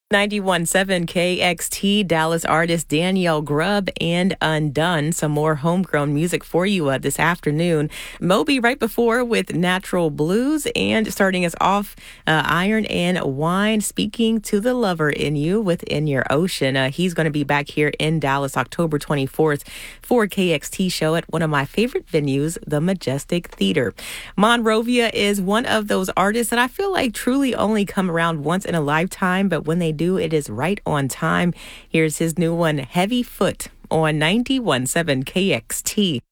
91.7 KXT, Dallas artist Danielle Grubb and Undone. Some more homegrown music for you this afternoon. Moby right before with Natural Blues, and starting us off, Iron and Wine, Speaking to the Lover in You within Your Ocean. He's going to be back here in Dallas October 24th for KXT show at one of my favorite venues, the Majestic Theater. Monrovia is one of those artists that I feel like truly only come around once in a lifetime, but when they do, it is right on time. Here's his new one, Heavy Foot, on 91.7 KXT.